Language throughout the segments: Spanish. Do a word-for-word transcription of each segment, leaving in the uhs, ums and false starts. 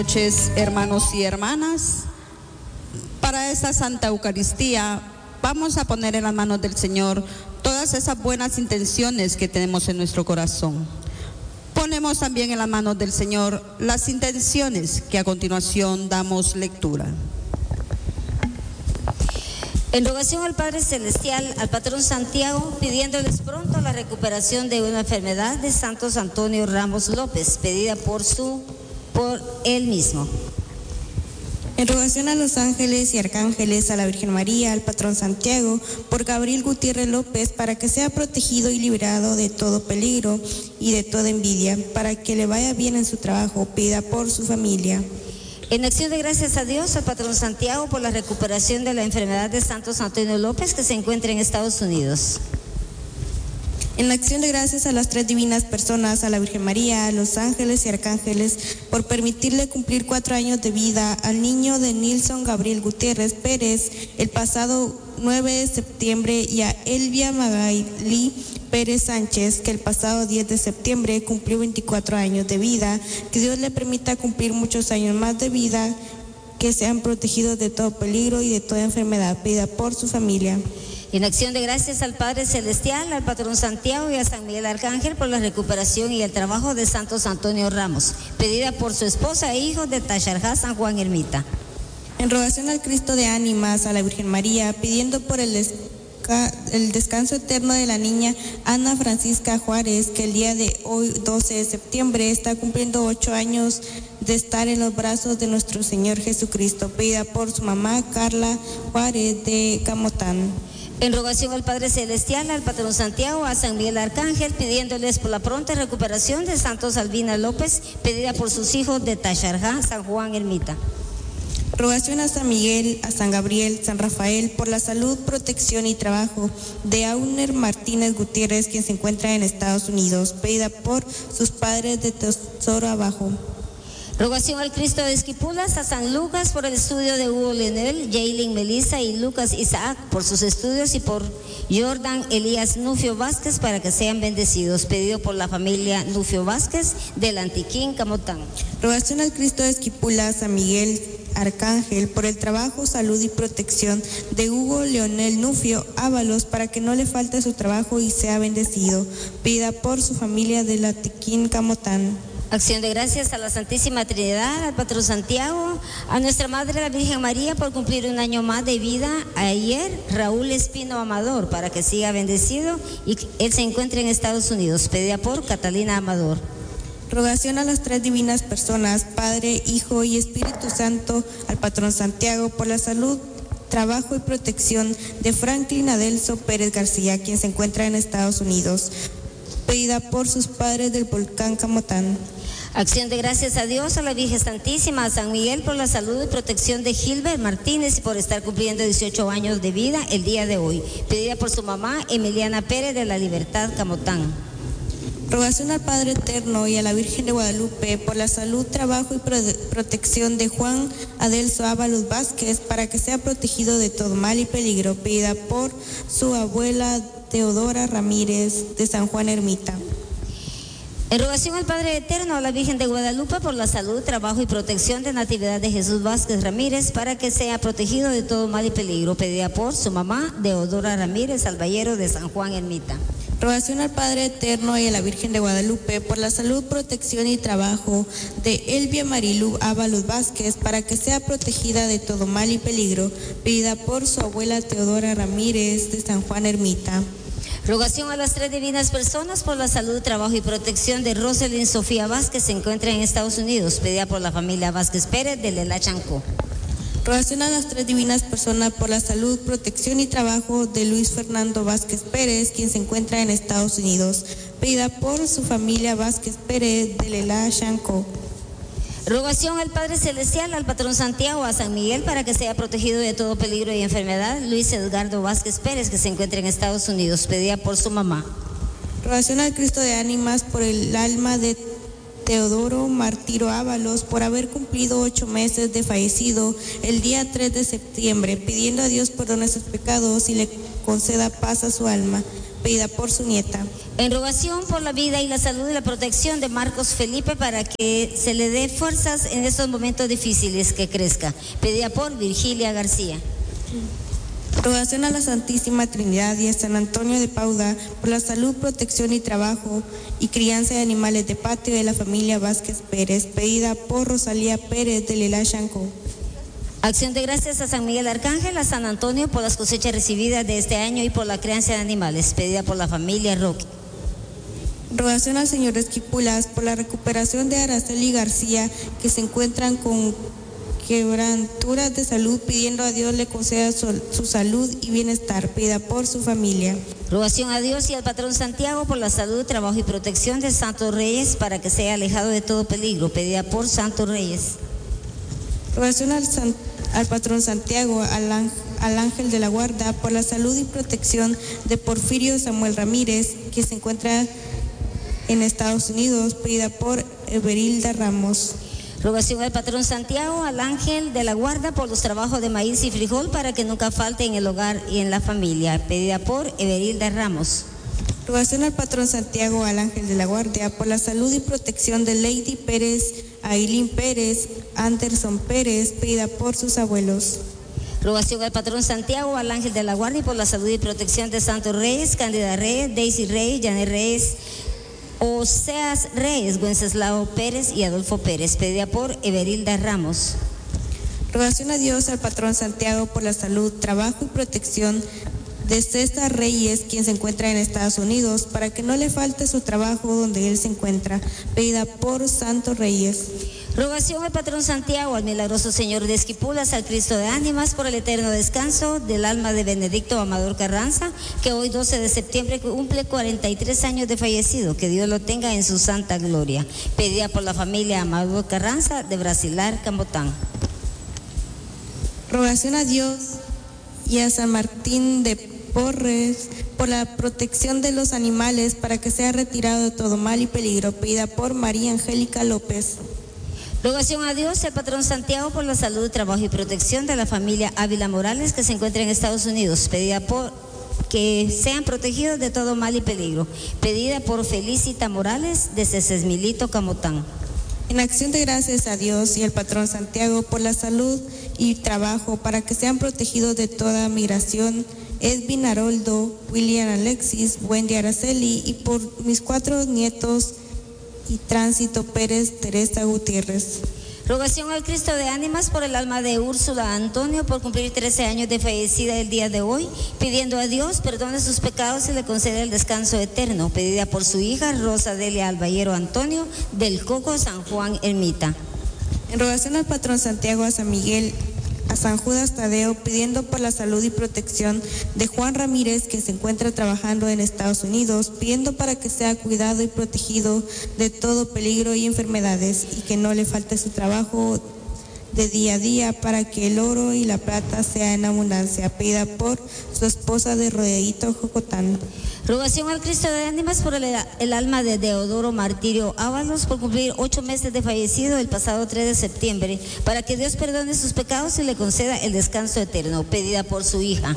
Noches, hermanos y hermanas. Para esta Santa Eucaristía vamos a poner en las manos del Señor todas esas buenas intenciones que tenemos en nuestro corazón. Ponemos también en las manos del Señor las intenciones que a continuación damos lectura. En rogación al Padre Celestial, al Patrón Santiago, pidiéndoles pronto la recuperación de una enfermedad de Santos Antonio Ramos López, pedida por su por él mismo. En rogación a los ángeles y arcángeles, a la Virgen María, al Patrón Santiago, por Gabriel Gutiérrez López, para que sea protegido y liberado de todo peligro y de toda envidia, para que le vaya bien en su trabajo, pida por su familia. En acción de gracias a Dios, al Patrón Santiago, por la recuperación de la enfermedad de Santos Antonio López, que se encuentra en Estados Unidos. En acción de gracias a las tres divinas personas, a la Virgen María, a los ángeles y arcángeles, por permitirle cumplir cuatro años de vida al niño de Nilson Gabriel Gutiérrez Pérez el pasado nueve de septiembre y a Elvia Magali Pérez Sánchez, que el pasado diez de septiembre cumplió veinticuatro años de vida. Que Dios le permita cumplir muchos años más de vida, que sean protegidos de todo peligro y de toda enfermedad, pida por su familia. En acción de gracias al Padre Celestial, al Patrón Santiago y a San Miguel Arcángel por la recuperación y el trabajo de Santos Antonio Ramos, pedida por su esposa e hijos de Tasharjá San Juan Ermita. En rogación al Cristo de Ánimas, a la Virgen María, pidiendo por el, desca el descanso eterno de la niña Ana Francisca Juárez, que el día de hoy, doce de septiembre, está cumpliendo ocho años de estar en los brazos de nuestro Señor Jesucristo, pedida por su mamá Carla Juárez de Camotán. En rogación al Padre Celestial, al Patrón Santiago, a San Miguel Arcángel, pidiéndoles por la pronta recuperación de Santos Albina López, pedida por sus hijos de Tasharjá, San Juan Ermita. Rogación a San Miguel, a San Gabriel, San Rafael, por la salud, protección y trabajo de Auner Martínez Gutiérrez, quien se encuentra en Estados Unidos, pedida por sus padres de Tesoro Abajo. Rogación al Cristo de Esquipulas, a San Lucas por el estudio de Hugo Leonel, Jaylin Melissa y Lucas Isaac por sus estudios y por Jordan Elías Nufio Vázquez para que sean bendecidos, pedido por la familia Nufio Vázquez del Antiquín, Camotán. Rogación al Cristo de Esquipulas, San Miguel Arcángel, por el trabajo, salud y protección de Hugo Leonel Nufio Ábalos para que no le falte su trabajo y sea bendecido, pida por su familia del Antiquín, Camotán. Acción de gracias a la Santísima Trinidad, al Patrón Santiago, a nuestra Madre la Virgen María por cumplir un año más de vida. Ayer, Raúl Espino Amador, para que siga bendecido y él se encuentre en Estados Unidos, pedida por Catalina Amador. Rogación a las tres divinas personas, Padre, Hijo y Espíritu Santo, al Patrón Santiago, por la salud, trabajo y protección de Franklin Adelso Pérez García, quien se encuentra en Estados Unidos, pedida por sus padres del Volcán Camotán. Acción de gracias a Dios, a la Virgen Santísima, a San Miguel por la salud y protección de Gilbert Martínez y por estar cumpliendo dieciocho años de vida el día de hoy, pedida por su mamá Emiliana Pérez de la Libertad, Camotán. Rogación al Padre Eterno y a la Virgen de Guadalupe por la salud, trabajo y pro protección de Juan Adelso Ábalos Vázquez para que sea protegido de todo mal y peligro, pedida por su abuela Teodora Ramírez de San Juan Ermita. En rogación al Padre Eterno, a la Virgen de Guadalupe por la salud, trabajo y protección de Natividad de Jesús Vázquez Ramírez para que sea protegido de todo mal y peligro, pedida por su mamá Teodora Ramírez Alballero de San Juan Ermita. Rogación al Padre Eterno y a la Virgen de Guadalupe por la salud, protección y trabajo de Elvia Marilú Ábalos Vázquez para que sea protegida de todo mal y peligro, pedida por su abuela Teodora Ramírez de San Juan Ermita. Rogación a las tres divinas personas por la salud, trabajo y protección de Roselyn Sofía Vázquez, se encuentra en Estados Unidos, pedida por la familia Vázquez Pérez de Lela Chancó. Rogación a las tres divinas personas por la salud, protección y trabajo de Luis Fernando Vázquez Pérez, quien se encuentra en Estados Unidos, pedida por su familia Vázquez Pérez de Lela Chancó. Rogación al Padre Celestial, al Patrón Santiago, a San Miguel para que sea protegido de todo peligro y enfermedad, Luis Edgardo Vázquez Pérez, que se encuentra en Estados Unidos, pedida por su mamá. Rogación al Cristo de Ánimas por el alma de Teodoro Martiro Ábalos por haber cumplido ocho meses de fallecido el día tres de septiembre, pidiendo a Dios perdone sus pecados y le conceda paz a su alma, pedida por su nieta. En rogación por la vida y la salud y la protección de Marcos Felipe para que se le dé fuerzas en estos momentos difíciles, que crezca, pedida por Virgilia García. Rogación a la Santísima Trinidad y a San Antonio de Padua por la salud, protección y trabajo y crianza de animales de patio de la familia Vázquez Pérez, pedida por Rosalía Pérez de Lela Chanco. Acción de gracias a San Miguel Arcángel, a San Antonio por las cosechas recibidas de este año y por la crianza de animales, pedida por la familia Roque. Rogación al señor Esquipulas por la recuperación de Araceli García, que se encuentran con quebranturas de salud, pidiendo a Dios le conceda su, su salud y bienestar, pedida por su familia. Rogación a Dios y al patrón Santiago por la salud, trabajo y protección de Santos Reyes para que sea alejado de todo peligro, pedida por Santos Reyes. Rogación al, San, al patrón Santiago, al, al ángel de la guarda, por la salud y protección de Porfirio Samuel Ramírez, que se encuentra en Estados Unidos, pedida por Everilda Ramos. Rogación al patrón Santiago, al ángel de la guarda por los trabajos de maíz y frijol para que nunca falte en el hogar y en la familia, pedida por Everilda Ramos. Rogación al patrón Santiago, al ángel de la guardia, por la salud y protección de Lady Pérez, Ailín Pérez, Anderson Pérez, pedida por sus abuelos. Rogación al patrón Santiago, al ángel de la guardia y por la salud y protección de Santos Reyes, Cándida Reyes, Daisy Reyes, Janet Reyes, Oseas Reyes, Wenceslao Pérez y Adolfo Pérez, pedida por Everilda Ramos. Rogación a Dios al patrón Santiago por la salud, trabajo y protección de César Reyes, quien se encuentra en Estados Unidos, para que no le falte su trabajo donde él se encuentra, pedida por Santos Reyes. Rogación al patrón Santiago, al milagroso Señor de Esquipulas, al Cristo de Ánimas, por el eterno descanso del alma de Benedicto Amador Carranza, que hoy doce de septiembre cumple cuarenta y tres años de fallecido, que Dios lo tenga en su santa gloria, pedida por la familia Amador Carranza de Brasilar, Cambotán. Rogación a Dios y a San Martín de Porres por la protección de los animales para que sea retirado de todo mal y peligro, pedida por María Angélica López. Rogación a Dios, el patrón Santiago, por la salud, trabajo y protección de la familia Ávila Morales, que se encuentra en Estados Unidos, pedida por que sean protegidos de todo mal y peligro, pedida por Felicita Morales de Cecesmilito, Camotán. En acción de gracias a Dios y al patrón Santiago por la salud y trabajo para que sean protegidos de toda migración, Edwin Haroldo, William Alexis, Wendy Araceli, y por mis cuatro nietos y Tránsito Pérez, Teresa Gutiérrez. Rogación al Cristo de Ánimas por el alma de Úrsula Antonio por cumplir trece años de fallecida el día de hoy, pidiendo a Dios perdone sus pecados y le conceda el descanso eterno, pedida por su hija Rosa Delia Alballero Antonio del Coco, San Juan Ermita. En rogación al patrón Santiago, a San Miguel, a San Judas Tadeo, pidiendo por la salud y protección de Juan Ramírez, que se encuentra trabajando en Estados Unidos, pidiendo para que sea cuidado y protegido de todo peligro y enfermedades, y que no le falte su trabajo de día a día para que el oro y la plata sea en abundancia, pedida por su esposa de Rodeito Jocotán. Rogación al Cristo de Ánimas por el, el alma de Deodoro Martirio Ábalos por cumplir ocho meses de fallecido el pasado tres de septiembre, para que Dios perdone sus pecados y le conceda el descanso eterno, pedida por su hija.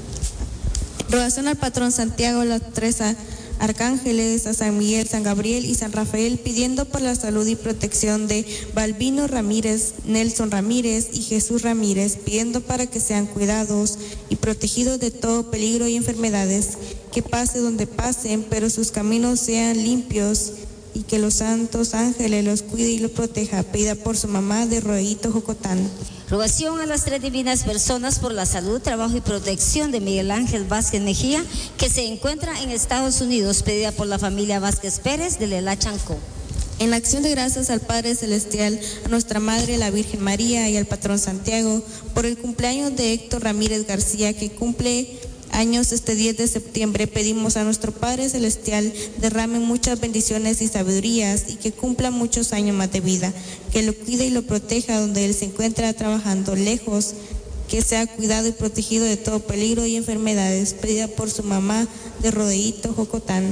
Rogación al patrón Santiago, los tres arcángeles, a San Miguel, San Gabriel y San Rafael, pidiendo por la salud y protección de Balbino Ramírez, Nelson Ramírez y Jesús Ramírez, pidiendo para que sean cuidados y protegidos de todo peligro y enfermedades, que pase donde pasen, pero sus caminos sean limpios, y que los santos ángeles los cuide y los proteja, pedida por su mamá de Rodeito Jocotán. Rogación a las tres divinas personas por la salud, trabajo y protección de Miguel Ángel Vázquez Mejía, que se encuentra en Estados Unidos, pedida por la familia Vázquez Pérez de Lela Chancó. En acción de gracias al Padre Celestial, a nuestra Madre la Virgen María y al patrón Santiago, por el cumpleaños de Héctor Ramírez García, que cumple años este diez de septiembre, pedimos a nuestro Padre Celestial derrame muchas bendiciones y sabidurías y que cumpla muchos años más de vida, que lo cuide y lo proteja donde él se encuentra trabajando lejos, que sea cuidado y protegido de todo peligro y enfermedades, pedida por su mamá de Rodeito Jocotán.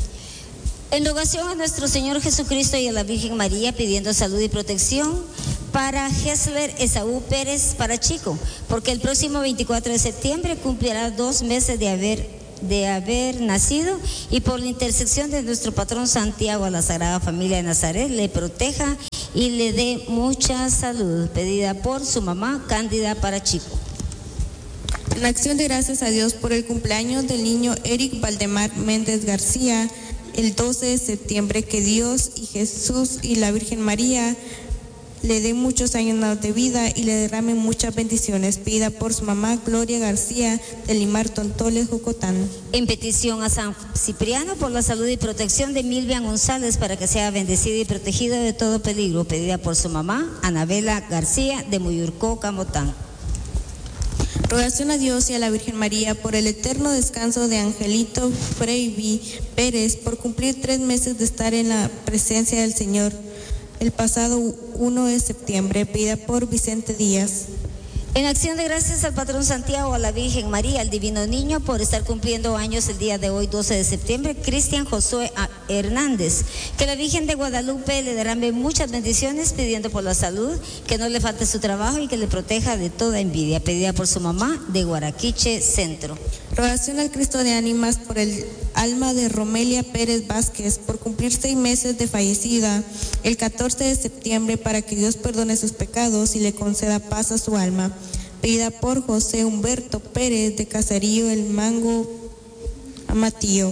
En rogación a nuestro Señor Jesucristo y a la Virgen María, pidiendo salud y protección para Hesler Esaú Pérez Parachico, porque el próximo veinticuatro de septiembre cumplirá dos meses de haber de haber nacido, y por la intersección de nuestro patrón Santiago a la Sagrada Familia de Nazaret, le proteja y le dé mucha salud. Pedida por su mamá Cándida Parachico. En acción de gracias a Dios por el cumpleaños del niño Eric Valdemar Méndez García, el doce de septiembre, que Dios y Jesús y la Virgen María le dé muchos años más de vida y le derrame muchas bendiciones. Pedida por su mamá Gloria García de Limar Tontoles, Jocotán. En petición a San Cipriano por la salud y protección de Milvian González para que sea bendecida y protegida de todo peligro. Pedida por su mamá Anabela García de Muyurcó, Camotán. Rogación a Dios y a la Virgen María por el eterno descanso de Angelito Freiby Pérez, por cumplir tres meses de estar en la presencia del Señor el pasado uno de septiembre, pedida por Vicente Díaz. En acción de gracias al patrón Santiago, a la Virgen María, al Divino Niño, por estar cumpliendo años el día de hoy, doce de septiembre, Cristian Josué Hernández. Que la Virgen de Guadalupe le derrame muchas bendiciones, pidiendo por la salud, que no le falte su trabajo y que le proteja de toda envidia. Pedida por su mamá de Guaraquiche Centro. Rogación al Cristo de Ánimas por el alma de Romelia Pérez Vázquez, por cumplir seis meses de fallecida el catorce de septiembre, para que Dios perdone sus pecados y le conceda paz a su alma. Pedida por José Humberto Pérez de Caserío El Mango, Amatillo.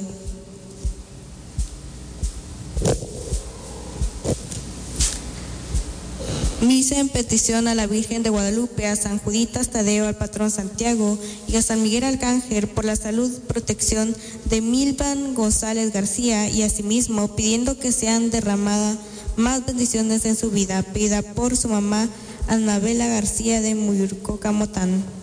Misa en petición a la Virgen de Guadalupe, a San Juditas Tadeo, al patrón Santiago y a San Miguel Arcángel por la salud y protección de Milvan González García, y asimismo pidiendo que sean derramadas más bendiciones en su vida. Pedida por su mamá Anabela García de Muyurcó, Camotán.